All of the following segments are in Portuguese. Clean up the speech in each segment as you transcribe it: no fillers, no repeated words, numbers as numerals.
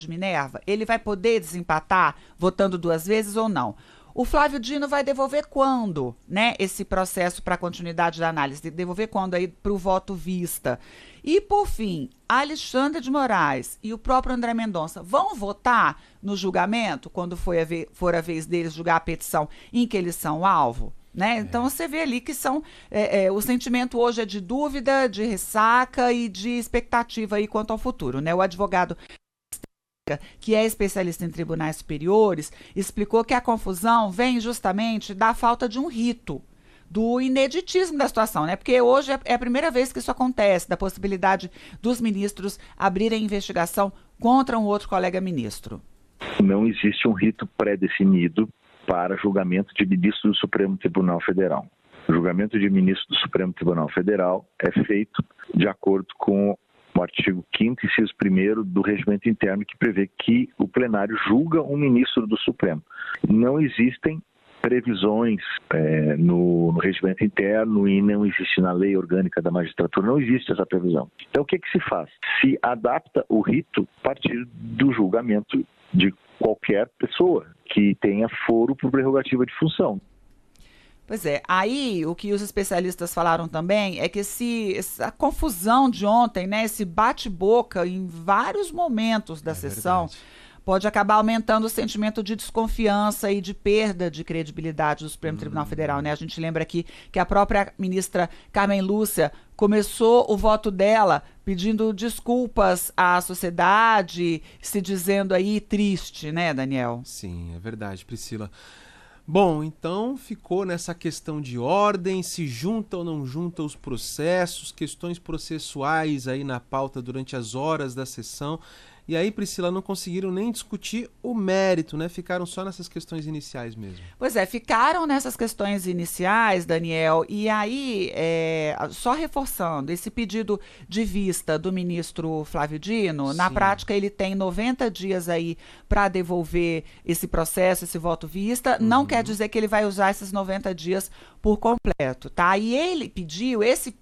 de Minerva? Ele vai poder desempatar votando 2 vezes ou não? O Flávio Dino vai devolver quando, né, esse processo para continuidade da análise? Devolver quando aí para o voto vista? E, por fim, Alexandre de Moraes e o próprio André Mendonça vão votar no julgamento, quando for a vez deles julgar a petição em que eles são alvo? Né? Então você vê ali que o sentimento hoje é de dúvida, de ressaca e de expectativa aí quanto ao futuro, né? O advogado, que é especialista em tribunais superiores, explicou que a confusão vem justamente da falta de um rito, do ineditismo da situação, né? Porque hoje é a primeira vez que isso acontece, da possibilidade dos ministros abrirem investigação contra um outro colega ministro. Não existe um rito pré-definido para julgamento de ministro do Supremo Tribunal Federal. O julgamento de ministro do Supremo Tribunal Federal é feito de acordo com o artigo 5º, inciso 1º do Regimento Interno, que prevê que o plenário julga um ministro do Supremo. Não existem previsões no Regimento Interno e não existe na Lei Orgânica da Magistratura, não existe essa previsão. Então, o que se faz? Se adapta o rito a partir do julgamento de qualquer pessoa que tenha foro por prerrogativa de função. Pois é, aí o que os especialistas falaram também é que essa confusão de ontem, né, esse bate-boca em vários momentos da sessão, pode acabar aumentando o sentimento de desconfiança e de perda de credibilidade do Supremo Tribunal Federal, né? A gente lembra aqui que a própria ministra Carmen Lúcia começou o voto dela pedindo desculpas à sociedade, se dizendo aí triste, né, Daniel? Sim, é verdade, Priscila. Bom, então ficou nessa questão de ordem, se junta ou não junta os processos, questões processuais aí na pauta durante as horas da sessão. E aí, Priscila, não conseguiram nem discutir o mérito, né? Ficaram só nessas questões iniciais mesmo. Pois é, ficaram nessas questões iniciais, Daniel, e aí, só reforçando, esse pedido de vista do ministro Flávio Dino, na prática ele tem 90 dias aí para devolver esse processo, esse voto vista, não quer dizer que ele vai usar esses 90 dias por completo, tá? E ele pediu, esse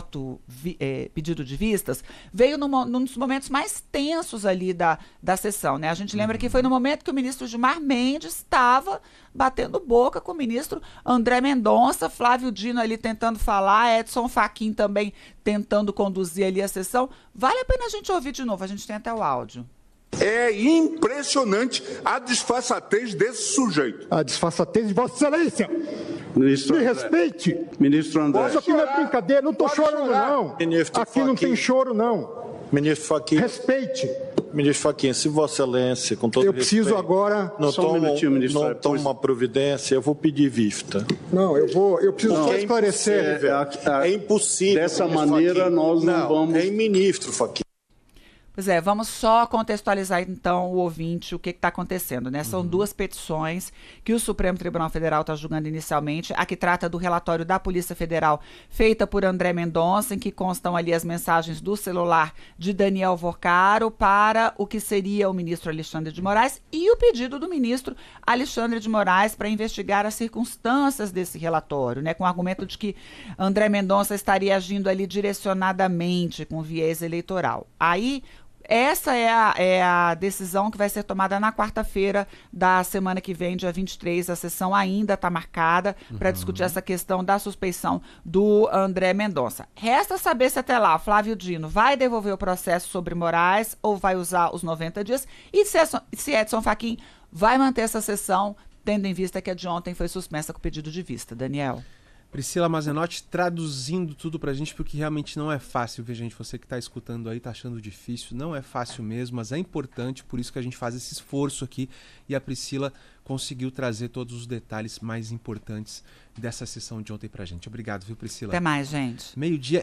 pedido de vistas, veio num dos momentos mais tensos ali da sessão, né? A gente lembra que foi no momento que o ministro Gilmar Mendes estava batendo boca com o ministro André Mendonça, Flávio Dino ali tentando falar, Edson Fachin também tentando conduzir ali a sessão. Vale a pena a gente ouvir de novo, a gente tem até o áudio. É impressionante a disfarçatez desse sujeito. A disfarçatez de Vossa Excelência. Ministro Me André. respeite. Ministro André. Isso aqui não é brincadeira, não estou chorando, não. Ministro Aqui não tem choro, não. Ministro Fachin. Respeite. Ministro Fachin, se Vossa Excelência, com todo Eu preciso respeito, agora... não Só um minutinho, ministro. Não toma uma providência, eu vou pedir vista. Não, eu preciso só esclarecer. É impossível. Dessa maneira, Fachin. nós não vamos... É ministro Fachin. Pois é, vamos só contextualizar então o ouvinte o que está acontecendo, né? São duas petições que o Supremo Tribunal Federal está julgando inicialmente. A que trata do relatório da Polícia Federal feita por André Mendonça, em que constam ali as mensagens do celular de Daniel Vorcaro para o que seria o ministro Alexandre de Moraes, e o pedido do ministro Alexandre de Moraes para investigar as circunstâncias desse relatório, né? Com o argumento de que André Mendonça estaria agindo ali direcionadamente com viés eleitoral. Aí essa é a decisão que vai ser tomada na quarta-feira da semana que vem, dia 23. A sessão ainda está marcada para discutir essa questão da suspeição do André Mendonça. Resta saber se até lá Flávio Dino vai devolver o processo sobre Moraes ou vai usar os 90 dias e se Edson Fachin vai manter essa sessão, tendo em vista que a de ontem foi suspensa com pedido de vista. Daniel. Priscila Mazenotti traduzindo tudo pra gente, porque realmente não é fácil, viu, gente? Você que tá escutando aí, tá achando difícil, não é fácil mesmo, mas é importante, por isso que a gente faz esse esforço aqui, e a Priscila conseguiu trazer todos os detalhes mais importantes dessa sessão de ontem pra gente. Obrigado, viu, Priscila? Até mais, gente.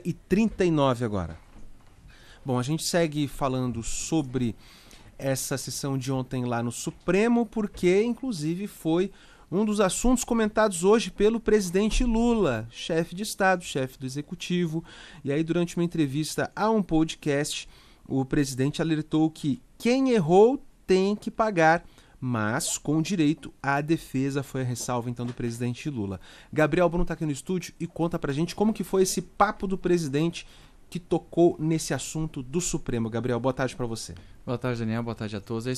12:39 agora. Bom, a gente segue falando sobre essa sessão de ontem lá no Supremo, porque, inclusive, foi um dos assuntos comentados hoje pelo presidente Lula, chefe de Estado, chefe do Executivo. E aí, durante uma entrevista a um podcast, o presidente alertou que quem errou tem que pagar, mas com direito à defesa, foi a ressalva então do presidente Lula. Gabriel Bruno está aqui no estúdio e conta pra gente como que foi esse papo do presidente que tocou nesse assunto do Supremo. Gabriel, boa tarde para você. Boa tarde, Daniel. Boa tarde a todos.